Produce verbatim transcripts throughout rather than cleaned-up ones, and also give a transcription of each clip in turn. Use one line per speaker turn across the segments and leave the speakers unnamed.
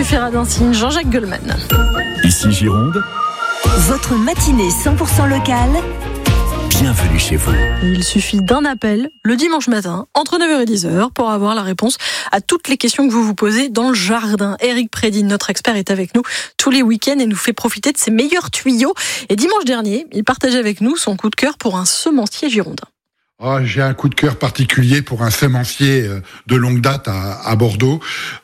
suffira d'un signe. Jean-Jacques Goldman.
Ici Gironde.
Votre matinée cent pour cent locale.
Bienvenue chez vous.
Il suffit d'un appel le dimanche matin entre neuf heures et dix heures pour avoir la réponse à toutes les questions que vous vous posez dans le jardin. Éric Prédine, notre expert, est avec nous tous les week-ends et nous fait profiter de ses meilleurs tuyaux. Et dimanche dernier, il partageait avec nous son coup de cœur pour un semencier girondin.
Oh, j'ai un coup de cœur particulier pour un semencier de longue date à, à Bordeaux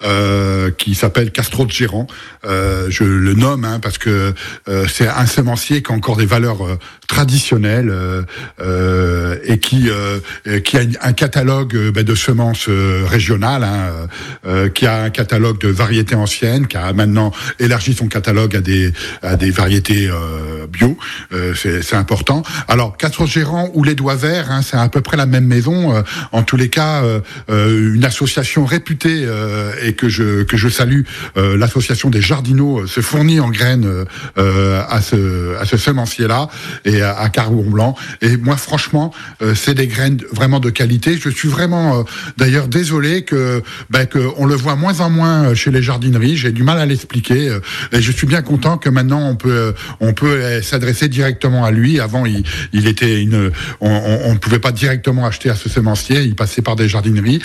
euh, qui s'appelle Castro-de-Gérant. Euh, je le nomme hein, parce que euh, c'est un semencier qui a encore des valeurs euh, traditionnelles euh, euh, et qui euh, qui a un catalogue euh, bah, de semences euh, régionales, hein, euh, qui a un catalogue de variétés anciennes, qui a maintenant élargi son catalogue à des à des variétés euh, bio. Euh, c'est, c'est important. Alors Castro-de-Gérant ou les Doigts Verts, hein, c'est un à peu près la même maison. Euh, en tous les cas, euh, euh, une association réputée euh, et que je que je salue, euh, l'association des Jardinaux, euh, se fournit en graines euh, à ce à ce semencier-là et à, à Carbon-Blanc. Et moi, franchement, euh, c'est des graines vraiment de qualité. Je suis vraiment, euh, d'ailleurs, désolé que ben que on le voit moins en moins chez les jardineries. J'ai du mal à l'expliquer. Euh, et je suis bien content que maintenant on peut on peut s'adresser directement à lui. Avant, il il était une on on, on ne pouvait pas directement acheter à ce semencier, il passait par des jardineries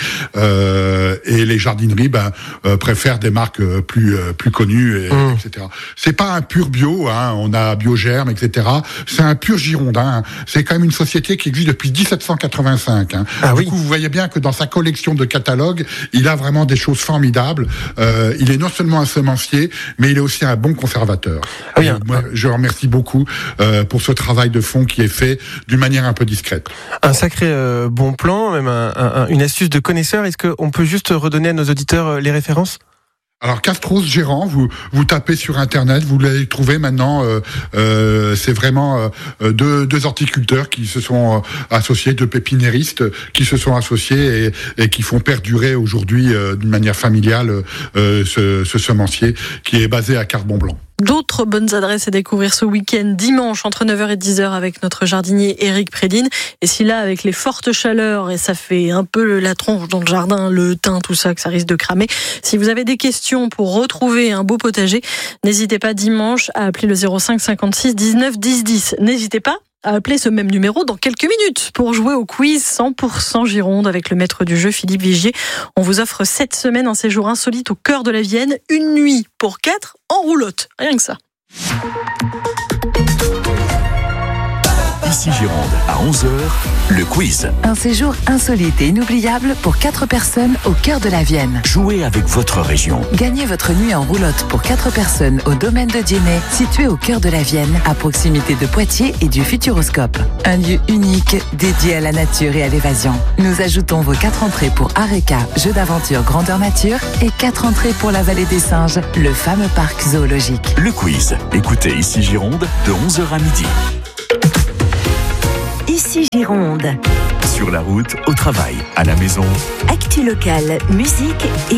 euh, et les jardineries ben, euh, préfèrent des marques plus euh, plus connues, et, mmh. et cetera. C'est pas un pur bio, hein, on a Biogerm, et cetera. C'est un pur girondin. Hein. C'est quand même une société qui existe depuis dix-sept cent quatre-vingt-cinq. Hein.
Ah,
du
oui.
coup, vous voyez bien que dans sa collection de catalogues, il a vraiment des choses formidables. Euh, il est non seulement un semencier, mais il est aussi un bon conservateur.
Ah, oui, hein.
Moi, je remercie beaucoup euh, pour ce travail de fond qui est fait d'une manière un peu discrète.
Un sacré euh, bon plan, même un, un, une astuce de connaisseur. Est-ce qu'on peut juste redonner à nos auditeurs euh, les références ?
Alors Castro-de-Gérant, vous vous tapez sur internet, vous l'allez trouver maintenant. Euh, euh, c'est vraiment euh, deux, deux horticulteurs qui se sont euh, associés, deux pépiniéristes qui se sont associés et, et qui font perdurer aujourd'hui euh, d'une manière familiale euh, ce, ce semencier qui est basé à Carbon-Blanc.
D'autres bonnes adresses à découvrir ce week-end, dimanche, entre neuf heures et dix heures, avec notre jardinier Éric Prédine. Et si là, avec les fortes chaleurs, et ça fait un peu la tronche dans le jardin, le thym, tout ça, que ça risque de cramer, si vous avez des questions pour retrouver un beau potager, n'hésitez pas dimanche à appeler le zéro cinq cinquante-six dix-neuf dix dix. N'hésitez pas à appeler ce même numéro dans quelques minutes pour jouer au quiz cent pour cent Gironde avec le maître du jeu Philippe Vigier. On vous offre cette semaine un séjour insolite au cœur de la Vienne, une nuit pour quatre en roulotte. Rien que ça.
Ici Gironde, à onze heures, le quiz.
Un séjour insolite et inoubliable pour quatre personnes au cœur de la Vienne.
Jouez avec votre région.
Gagnez votre nuit en roulotte pour quatre personnes au domaine de Dienay, situé au cœur de la Vienne, à proximité de Poitiers et du Futuroscope. Un lieu unique dédié à la nature et à l'évasion. Nous ajoutons vos quatre entrées pour Areca, jeu d'aventure grandeur nature, et quatre entrées pour la Vallée des Singes, le fameux parc zoologique.
Le quiz. Écoutez Ici Gironde de onze heures à midi.
Ici Gironde.
Sur la route, au travail, à la maison.
Actu locale, musique et